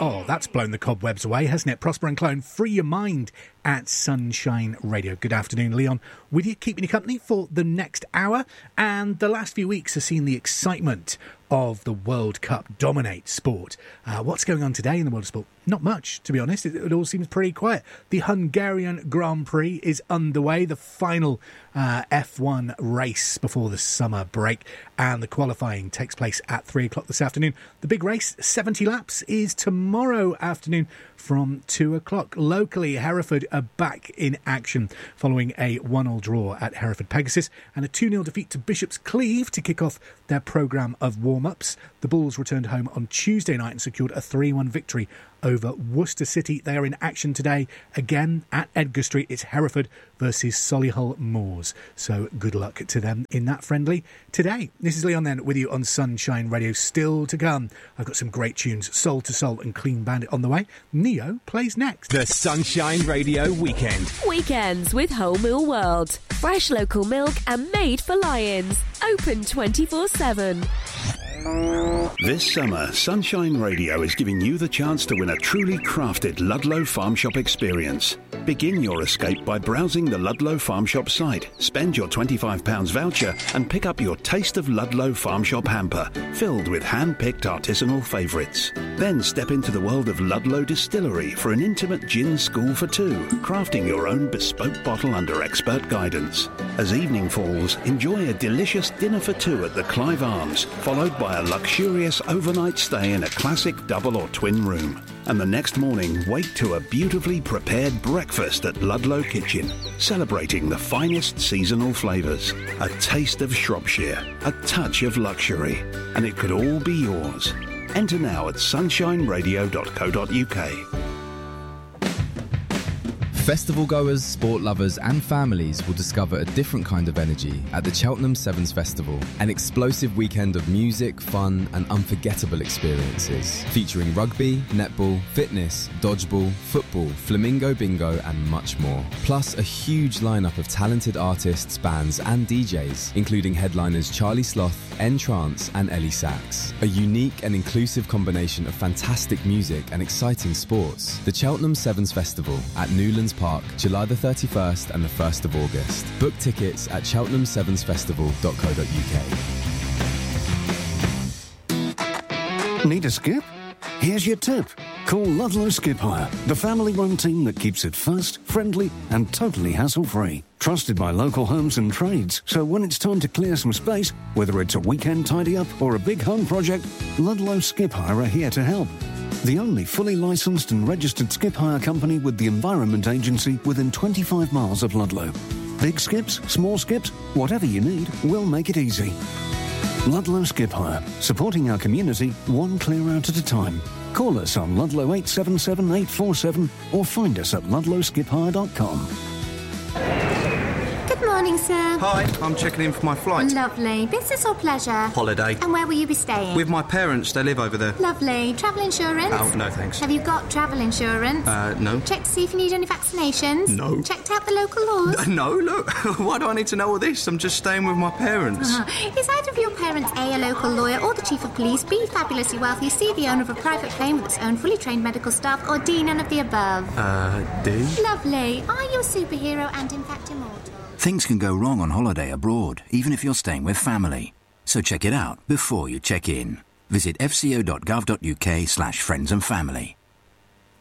Oh, that's blown the cobwebs away, hasn't it? Prosper and Clone, free your mind at Sunshine Radio. Good afternoon, Leon. With you, keeping you company for the next hour. And the last few weeks have seen the excitement of the World Cup dominate sport. What's going on today in the world of sport? Not much, to be honest. It all seems pretty quiet. The Hungarian Grand Prix is underway, the final F1 race before the summer break, and the qualifying takes place at 3 o'clock this afternoon. The big race, 70 laps, is tomorrow afternoon from 2 o'clock. Locally, Hereford are back in action following a 1-1 draw at Hereford Pegasus and a 2-0 defeat to Bishop's Cleeve to kick off their programme of warm-ups. The Bulls returned home on Tuesday night and secured a 3-1 victory over Worcester City. They are in action today again at Edgar Street. It's Hereford versus Solihull Moors. So good luck to them in that friendly today. This is Leon then with you on Sunshine Radio. Still to come, I've got some great tunes, Soul to Soul and Clean Bandit on the way. Neo plays next. The Sunshine Radio Weekend. Weekends with Whole Mill World. Fresh local milk and made for lions. Open 24/7. This summer, Sunshine Radio is giving you the chance to win a truly crafted Ludlow Farm Shop experience. Begin your escape by browsing the Ludlow Farm Shop site, spend your £25 voucher and pick up your Taste of Ludlow Farm Shop hamper, filled with hand-picked artisanal favourites. Then step into the world of Ludlow Distillery for an intimate gin school for two, crafting your own bespoke bottle under expert guidance. As evening falls, enjoy a delicious dinner for two at the Clive Arms, followed by a luxurious overnight stay in a classic double or twin room. And the next morning, wake to a beautifully prepared breakfast at Ludlow Kitchen, celebrating the finest seasonal flavours. A taste of Shropshire, a touch of luxury, and it could all be yours. Enter now at sunshineradio.co.uk. Festival goers, sport lovers and families will discover a different kind of energy at the Cheltenham Sevens Festival, an explosive weekend of music, fun and unforgettable experiences, featuring rugby, netball, fitness, dodgeball, football, flamingo bingo and much more. Plus a huge lineup of talented artists, bands and DJs, including headliners Charlie Sloth, N-Trance and Ellie Sachs. A unique and inclusive combination of fantastic music and exciting sports. The Cheltenham Sevens Festival at Newlands Park, July the 31st and the 1st of August. Book tickets at cheltenhamsevensfestival.co.uk. Need a skip? Here's your tip. Call Ludlow Skip Hire, the family-run team that keeps it fast, friendly and totally hassle-free. Trusted by local homes and trades, so when it's time to clear some space, whether it's a weekend tidy-up or a big home project, Ludlow Skip Hire are here to help. The only fully licensed and registered skip hire company with the Environment Agency within 25 miles of Ludlow. Big skips, small skips, whatever you need, we'll make it easy. Ludlow Skip Hire, supporting our community one clear out at a time. Call us on Ludlow 877 847 or find us at ludlowskiphire.com. Good morning, sir. Hi, I'm checking in for my flight. Lovely. Business or pleasure? Holiday. And where will you be staying? With my parents, they live over there. Lovely. Travel insurance? Oh, no thanks. Have you got travel insurance? No. Checked to see if you need any vaccinations? No. Checked out the local laws? No, look. Why do I need to know all this? I'm just staying with my parents. Is either of your parents A local lawyer or the chief of police, B, fabulously wealthy, C, the owner of a private plane with its own fully trained medical staff, or D, none of the above? D? Lovely. Are you a superhero and in fact immortal? Things can go wrong on holiday abroad, even if you're staying with family. So check it out before you check in. Visit fco.gov.uk/friends and family.